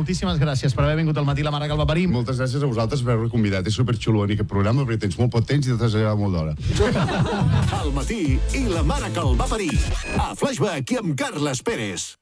moltíssimes gràcies per haver vingut al matí la mare que el va parir. Moltes gràcies a vosaltres per haver-me convidat. És superxulo venir a aquest programa perquè tens molt poc temps i t'has llevat molt d'hora. Al matí i la mare que el va parir. A Flashback i amb Carles Pérez.